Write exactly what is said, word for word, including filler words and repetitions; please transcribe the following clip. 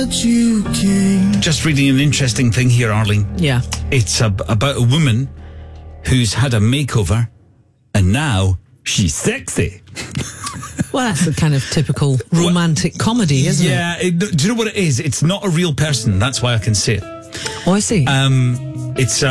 that you came. Just reading an interesting thing here, Arlene. Yeah. It's a, about a woman who's had a makeover and now she's sexy. Well, that's a kind of typical romantic well, comedy, isn't yeah, it? Yeah. Do you know what it is? It's not a real person. That's why I can say it. Oh, I see. Um, it's... Uh,